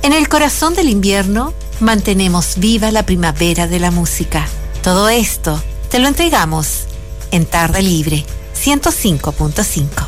En el corazón del invierno, mantenemos viva la primavera de la música. Todo esto te lo entregamos en Tarde Libre 105.5.